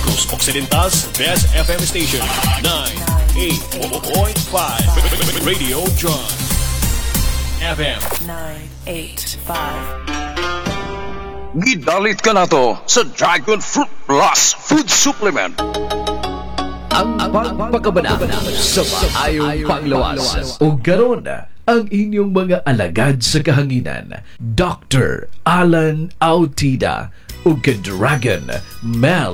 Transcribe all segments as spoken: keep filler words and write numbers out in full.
Negros Occidental's best F M station, ninety-eight point five Radio John F M nine eight five. Gidalit ka na to sa Dragon Fruit Plus Food Supplement. Ang pagpakabana sa maayong panglawas. O garon ang inyong mga alagad sa kahanginan, Doctor Alan Autida o ka-Dragon Mel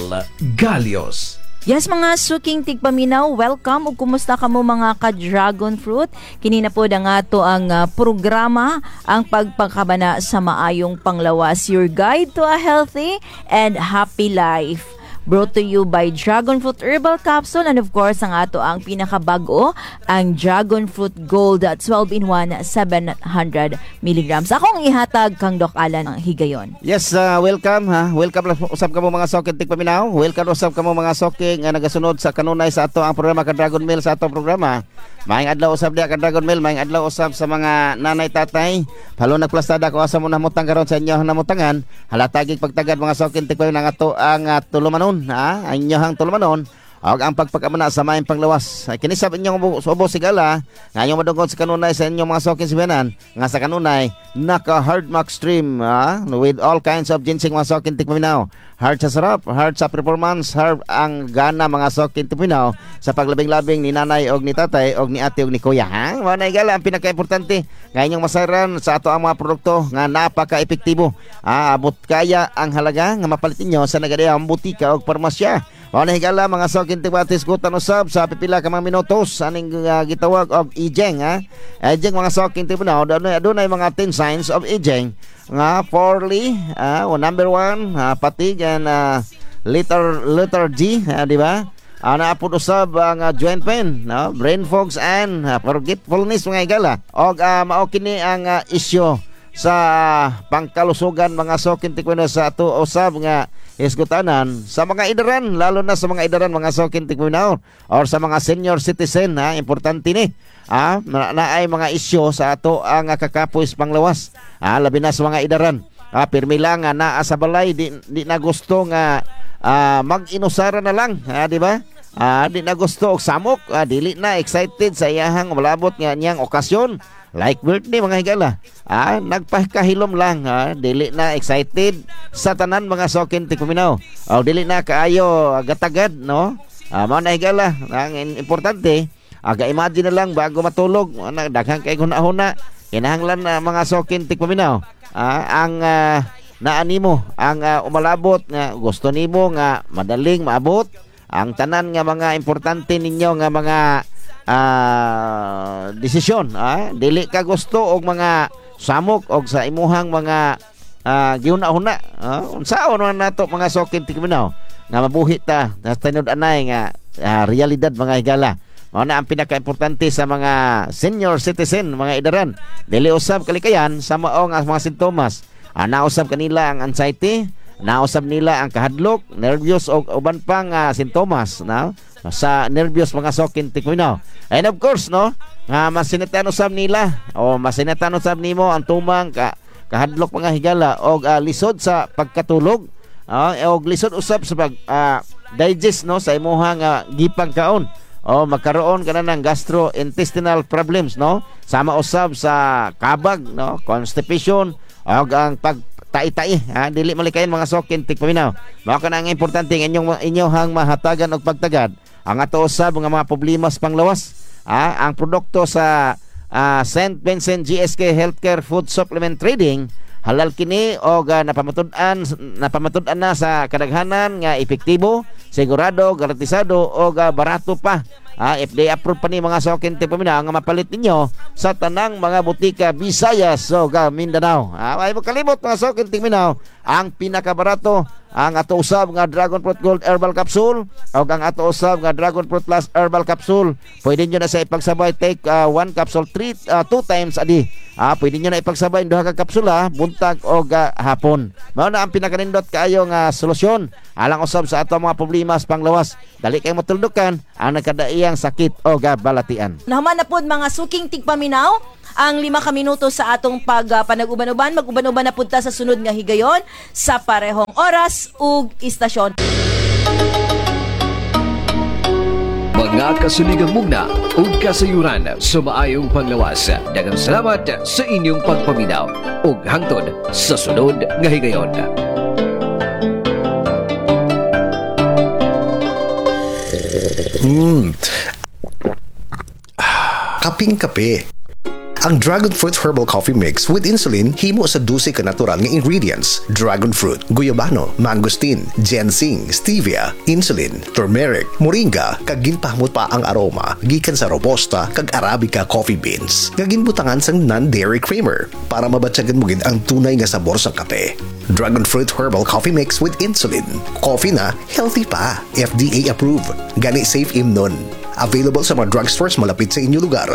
Galios. Yes, mga suking tigpaminaw, welcome ug kumusta kamo mga ka-dragon fruit? Kinina po da nga to ang uh, programa, ang pagpakabana sa maayong panglawas, your guide to a healthy and happy life. Brought to you by Dragon Fruit Herbal Capsule and of course ang ato ang pinakabago, ang Dragon Fruit Gold twelve in one seven hundred milligrams. Akong ihatag kang Doc Alan ang higayon. Yes, uh, welcome ha. Welcome usab kamo mga soking tigpaminaw. Welcome usab kamo mga soking nga nagasunod sa kanunay sa ato ang programa ka Dragon Mail sa ato programa. Maayong adlaw usab diha ka Dragon Mail, maayong adlaw usab sa mga nanay tatay. Palo nagplastada ko asa mo namutang karon sa inyo namutangan. Halatagig pagtagad mga soking tigpaminaw nga ato ang uh, tulumanon. Ha, ang inyong tulumanon og ang pagpagkamana sa maayong panglawas. Kini sa inyong subo sigala nga inyong madungkod sa kanunay sa inyong mga sokin sibanan nga sa kanunay naka hard max stream ha? With all kinds of ginseng mga sokin tikpaminaw. Hard sa sarap, hard sa performance, hard ang gana mga sokin tikpaminaw sa paglabing-labing ni nanay og ni tatay og ni ate og ni kuya ha. Mao na igala ang pinaka-importante nga inyong masaran sa ato ang mga produkto nga napaka-epektibo. Ah, abot kaya ang halaga nga mapalit ninyo sa nagadayang butika og parmasya. O nahigala mga sokin tibatis gutan usab sa pipila ka mga minutos aning uh, gitawag og aging ha. Aging mga sokin tibaw adunay adunay mga ten signs of aging nga poorly uh, number one uh, fatigue and uh, letter letter G uh, di ba? Ana uh, apod usab ang uh, joint pain, no? Brain fogs and uh, forgetfulness mga igala. Og uh, mao kini ang uh, issue sa pangkalusugan mga sokin tikwino sa ato usab nga isgutanan sa mga idaran, lalo na sa mga idaran mga sokin tikwino or sa mga senior citizen ha, importante ni ah, na, na ay mga isyo sa ato ang kakapoys panglawas ah, labi na sa mga idaran ah, pirmi lang nga naa sa balay di, di na gusto nga ah, mag-inusara na lang ah, di ba? Ah, di na gusto og samok ah, dili na excited sa iyahang malabot nga niyang okasyon like birthday mga higala ah, nagpahikahilom lang ah, dili na excited sa tanan mga sokin tikpaminaw o dili na kaayo gatagad no ah, mao na higala ang importante aga imagine na lang bago matulog ana daghang kay hunahuna kinahanglan na mga sokin tikpaminaw ah, ang uh, naanimo ang uh, umalabot nga gusto nimo nga madaling maabot ang tanan nga mga importante ninyo nga mga uh, desisyon ah? Dili ka gusto og mga samok og sa imuhang mga uh, giuna-una ah? Unsaon man nato mga sokin tikminaw nga mabuhi ta sa tinud anay nga uh, realidad mga higala. Mao na ang pinaka-importante sa mga senior citizen mga idaran. Dili usab kalikayan sa mao nga mga sintomas. Ah, nausab kanila ang anxiety, nausab nila ang kahadlok, nervyos o uban pang uh, sintomas na sa nervyos mga sokin tikminaw. And of course no, nga masinatan usab nila o masinatan usab nimo ang tumang ka, kahadlok mga higala og uh, lisod sa pagkatulog uh, og lisod usab sa pag uh, digest no sa imuhang uh, gipang kaon o magkaroon ka na ng gastrointestinal problems no, sama usab sa kabag no, constipation og ang pag tai-tai ha, dili malikayan mga sokin tikpaminaw. Mao kana ang importante ang inyong inyohang mahatagan og pagtagad ang ato usab nga mga problema sa panglawas ha, ang produkto sa uh, Saint Vincent G S K Healthcare Food Supplement Trading halal kini og uh, napamatud-an napamatud-an na sa kadaghanan nga epektibo, sigurado, garantisado og uh, barato pa. Ah, F D A approved pa ni mga sokin tipamina nga mapalit ninyo sa tanang mga butika Visayas o so, Mindanao. Ah, ay mo kalimot mga sokin tipamina ang pinakabarato ang ato usab nga Dragon Fruit Gold Herbal Capsule o ang ato usab nga Dragon Fruit Plus Herbal Capsule. Pwede nyo na sa ipagsabay take uh, one capsule three uh, two times a day. Ah, pwede nyo na ipagsabay duha ka kapsula buntag o uh, hapon. Mao na ang pinakanindot kaayo nga solusyon alang usab sa ato mga problema sa panglawas. Dali kay matuldukan ang nagkadaiyang sakit o gabalatian. Nahuman na pod mga suking tigpaminaw ang lima ka minuto sa atong pag uh, panag-uban-uban. Mag-uban-uban na punta sa sunod nga higayon sa parehong oras ug istasyon. Mga kasuligang mugna o kasayuran sa maayong panglawas. Daghang salamat sa inyong pagpaminaw ug hangtod sa sunod nga higayon. Hmm. Kaping-kape. Ang Dragon Fruit Herbal Coffee Mix with Insulin himo sa dose ka natural nga ingredients: dragon fruit, guyabano, mangosteen, ginseng, stevia, insulin, turmeric, moringa, kag ginpahamot pa ang aroma gikan sa robusta kag arabica coffee beans nga ginbutangan sang non-dairy creamer para mabatyagan mo gid ang tunay nga sabor sa kape. Dragon Fruit Herbal Coffee Mix with Insulin. Coffee na healthy pa. F D A approved. Gani safe imnon. Available sa mga drugstores malapit sa inyong lugar.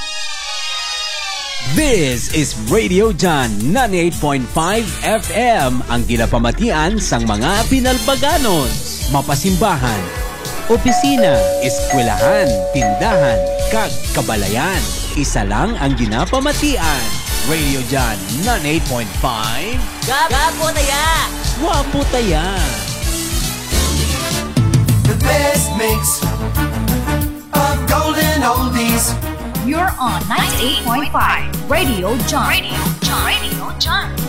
This is Radio John ninety-eight point five F M, ang ginapamatian sang mga pinalbaganon, mapasimbahan, opisina, eskwelahan, tindahan, kag kabalayan. Isa lang ang ginapamatian. Radio John ninety-eight point five. Gapo taya! Wapo taya! The best mix of golden oldies. You're on ninety-eight point five Radio John. Radio John. Radio John.